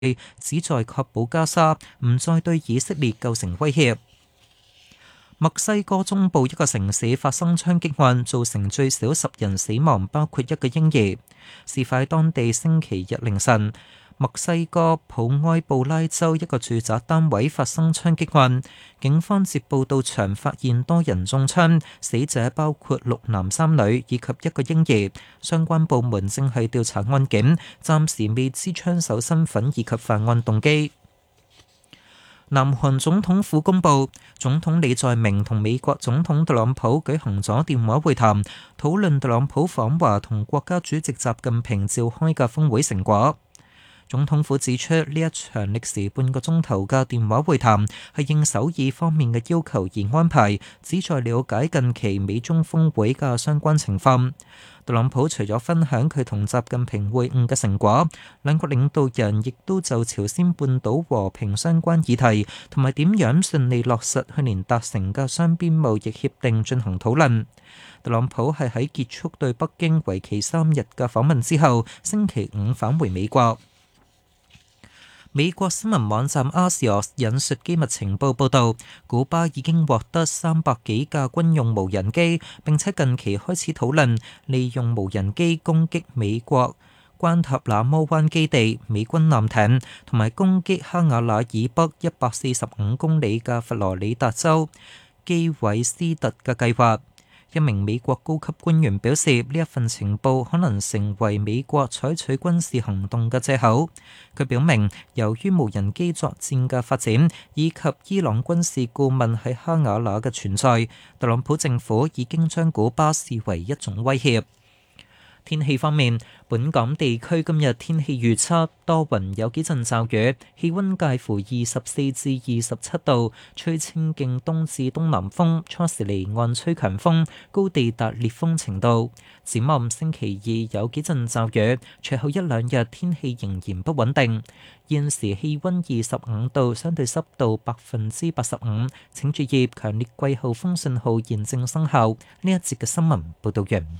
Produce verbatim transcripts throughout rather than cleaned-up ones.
旨在確保加沙唔再對以色列構成威脅。墨西哥中部一個城市發生槍擊案，造成最少十人死亡，包括一個嬰兒。事發當地星期日凌晨，墨西哥普埃布拉州一個住宅單位發生槍擊案，警方接報到場，發現多人中槍，死者包括六男三女以及一個嬰兒。相關部門正係調查案件，暫時未知槍手身份以及犯案動機。南韓總統府公佈，總統李在明同美國總統特朗普舉行咗電話會談，討論特朗普訪華同國家主席習近平召開嘅峰會成果。總統府指出，呢一場歷時半個鐘頭嘅電話會談係應首爾方面嘅要求而安排，旨在了解近期美中峰會嘅相關情況。特朗普除咗分享佢同習近平會晤嘅成果，兩國領導人亦都就朝鮮半島和平相關議題同埋點樣順利落實去年達成嘅雙邊貿易協定進行討論。特朗普係喺結束對北京為期三日嘅訪問之後，星期五返回美國。美國新聞網站 Axios 引述機密情報報導，古巴已經獲得三百幾架軍用無人機，並且近期開始討論利用無人機攻擊美國關塔那摩灣基地、美軍艦艇，同埋攻擊哈瓦那以北一百四十五公里嘅佛羅里達州基韋斯特嘅計劃。一名美國高級官員表示，呢一份情報可能成為美國採取軍事行動嘅藉口。佢表明，由於無人機作戰嘅發展，以及伊朗軍事顧問喺哈瓦那嘅存在，特朗普政府已經將古巴視為一種威脅。天氣方面，本港地區今日天氣預測多雲，有幾陣驟雨，氣溫介乎二十四至二十七度，吹清勁東至東南風，初時離岸吹強風，高地達烈風程度。展望星期二有幾陣驟雨，隨後一兩日天氣仍然不穩定。現時氣溫二十五度，相對濕度百分之八十五。請注意強烈季候風信號現正生效。呢一節嘅新聞報道完。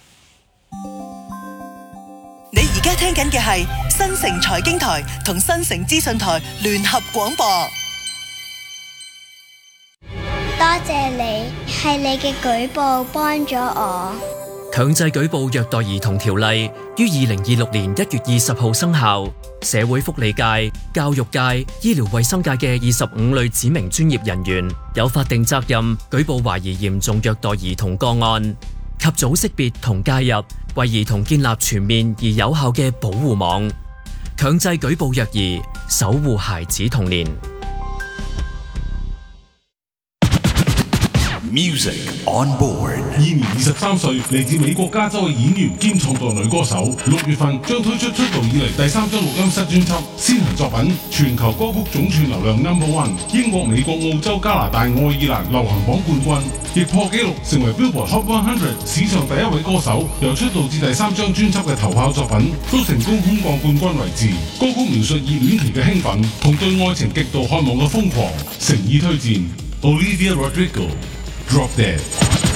你而家聽緊嘅係新城財經台同新城資訊台聯合廣播。 多謝你，係你嘅舉報幫咗我。 強制舉報虐待兒童條例於二零二六年一月二十號生效。社會福利界、教育界、醫療衛生界嘅二十五類指明專業人員有法定責任舉報懷疑嚴重虐待兒童個案，及早識別同介入，為兒童建立全面而有效嘅保護網，強制舉報虐兒，守護孩子童年。 Music on board。 現年二十三歲，嚟自美國加州嘅演員兼創作女歌手，六月份將推出出道以嚟第三張錄音室專輯，先行作品全球歌曲總串流量 number one， 英國、美國、澳洲、加拿大、愛爾蘭流行榜冠軍，亦破紀錄成為 Billboard Hot one hundred 史上第一位歌手，由出道至第三張專輯嘅頭炮作品都成功空降冠軍位置。歌曲描述熱戀期嘅興奮同對愛情極度渴望嘅瘋狂，誠意推薦 Olivia Rodrigo。Drop Dead。